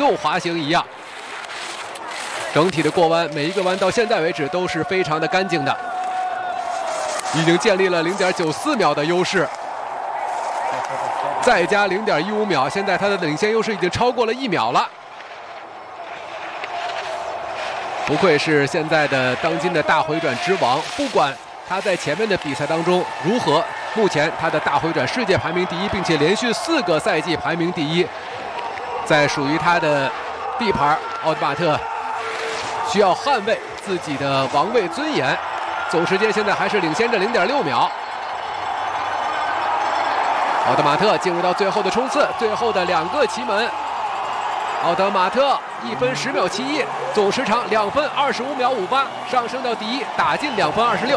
动滑行一样。整体的过弯，每一个弯到现在为止都是非常的干净的，已经建立了0.94秒的优势。再加0.15秒，现在他的领先优势已经超过了1秒了。不愧是现在的当今的大回转之王，不管他在前面的比赛当中如何，目前他的大回转世界排名第一，并且连续4个赛季排名第一。在属于他的地盘，奥德马特需要捍卫自己的王位尊严。总时间现在还是领先着0.6秒。奥德马特进入到最后的冲刺，最后的2个旗门。奥德马特1分10秒71，总时长2分25秒58，上升到第一，打进2分26。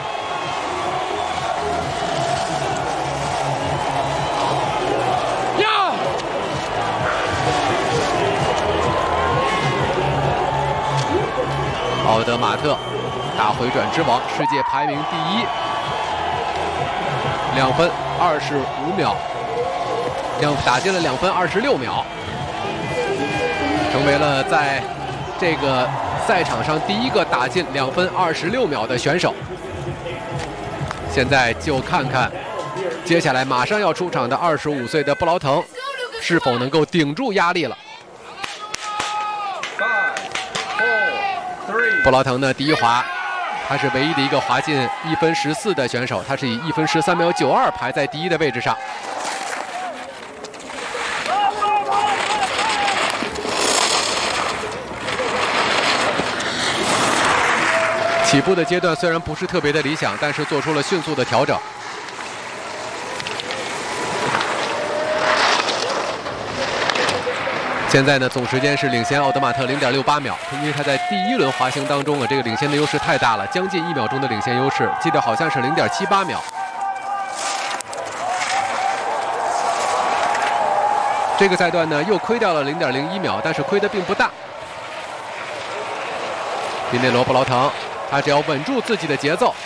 奥德马特，大回转之王，世界排名第一，2分25秒，打进了2分26秒。成为了在这个赛场上第一个打进2分26秒的选手。现在就看看接下来马上要出场的25岁的布劳腾是否能够顶住压力了。布劳腾的第一滑，他是唯一的一个滑进1分14的选手，他是以1分13秒92排在第一的位置上。起步的阶段虽然不是特别的理想，但是做出了迅速的调整。现在呢，总时间是领先奥德马特0.68秒，因为他在第1轮滑行当中这个领先的优势太大了，将近1秒钟的领先优势，记得好像是0.78秒。这个赛段呢，又亏掉了0.01秒，但是亏的并不大。宾内罗·布劳腾。他只要稳住自己的节奏，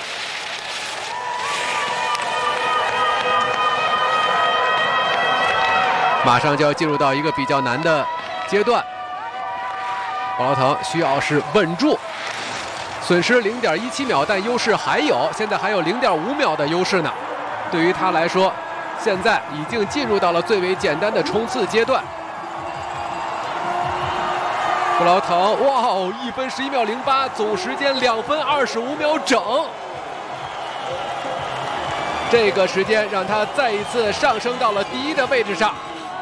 马上就要进入到一个比较难的阶段。布劳腾需要是稳住，损失0.17秒，但优势还有，现在还有0.5秒的优势呢。对于他来说，现在已经进入到了最为简单的冲刺阶段。布劳腾，哇哦，1分11秒08，总时间2分25秒整。这个时间让他再一次上升到了第一的位置上。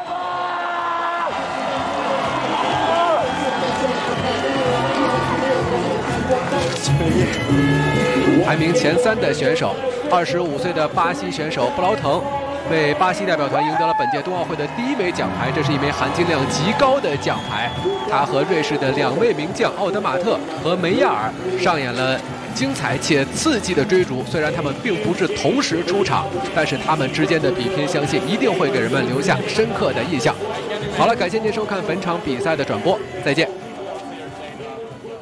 排名前3的选手，25岁的巴西选手布劳腾。为巴西代表团赢得了本届冬奥会的第1枚奖牌，这是一枚含金量极高的奖牌。他和瑞士的2位名将奥德马特和梅亚尔上演了精彩且刺激的追逐。虽然他们并不是同时出场，但是他们之间的比拼，相信一定会给人们留下深刻的印象。好了，感谢您收看本场比赛的转播，再见。